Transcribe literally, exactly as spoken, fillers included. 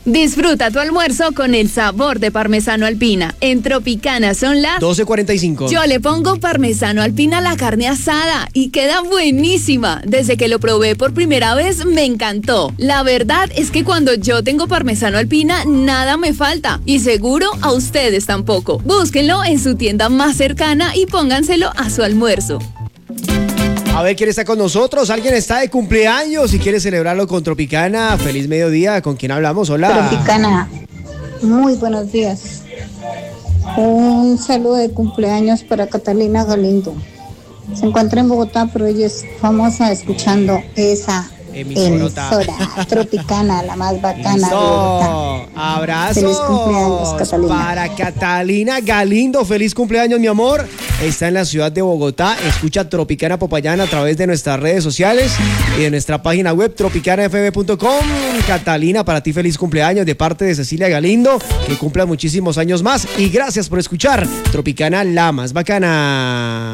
Disfruta tu almuerzo con el sabor de parmesano alpina. En Tropicana son las doce cuarenta y cinco. Yo le pongo parmesano alpina a la carne asada y queda buenísima. Desde que lo probé por primera vez me encantó. La verdad es que cuando yo tengo parmesano alpina nada me falta y seguro a ustedes tampoco. Búsquenlo en su tienda más cercana y pónganselo a su almuerzo. A ver quién está con nosotros. Alguien está de cumpleaños y quiere celebrarlo con Tropicana. Feliz mediodía. ¿Con quién hablamos? Hola. Tropicana, muy buenos días. Un saludo de cumpleaños para Catalina Galindo. Se encuentra en Bogotá, pero ella es famosa escuchando esa emisora Tropicana, la más bacana Listo. de Bogotá. Abrazos. Feliz cumpleaños, Catalina. Para Catalina Galindo. Feliz cumpleaños, mi amor. Está en la ciudad de Bogotá. Escucha Tropicana Popayán a través de nuestras redes sociales y de nuestra página web tropicana f m punto com. Catalina, para ti feliz cumpleaños de parte de Cecilia Galindo. Que cumpla muchísimos años más. Y gracias por escuchar Tropicana, la más bacana.